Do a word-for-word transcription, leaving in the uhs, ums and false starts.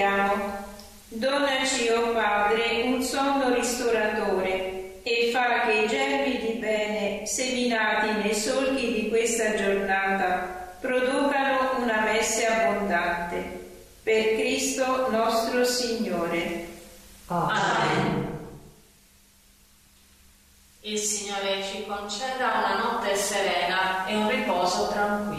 preghiamo. Donaci, o Padre, un sonno ristoratore e fa che i germi di bene seminati nei solchi di questa giornata producano una messe abbondante. Per Cristo nostro Signore. Amen. Il Signore ci conceda una notte serena e un riposo tranquillo.